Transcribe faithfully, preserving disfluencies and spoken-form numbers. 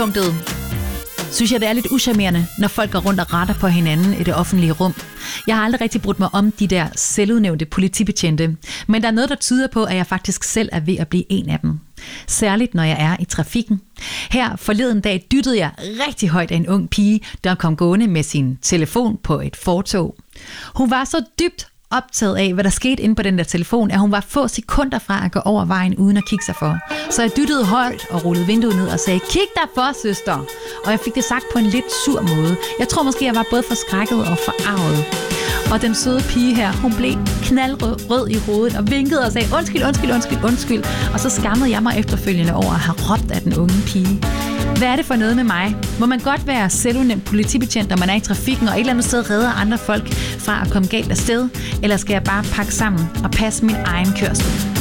udgangspunktet synes jeg, det er lidt uschammerende, når folk går rundt og retter på hinanden i det offentlige rum. Jeg har aldrig rigtig brudt mig om de der selvudnævnte politibetjente, men der er noget, der tyder på, at jeg faktisk selv er ved at blive en af dem. Særligt når jeg er i trafikken. Her forleden dag dyttede jeg rigtig højt af en ung pige, der kom gående med sin telefon på et fortov. Hun var så dybt optaget af, hvad der skete inde på den der telefon, at hun var få sekunder fra at gå over vejen uden at kigge sig for. Så jeg dyttede højt og rullede vinduet ned og sagde, kig dig for, søster! Og jeg fik det sagt på en lidt sur måde. Jeg tror måske, jeg var både forskrækket og forarvet. Og den søde pige her, hun blev knaldrød i hovedet og vinkede og sagde, undskyld, undskyld, undskyld, undskyld. Og så skammede jeg mig efterfølgende over at have råbt af den unge pige. Hvad er det for noget med mig? Må man godt være selvudnævnt politibetjent, når man er i trafikken og et eller andet sted redder andre folk fra at komme galt afsted? Eller skal jeg bare pakke sammen og passe min egen kørsel?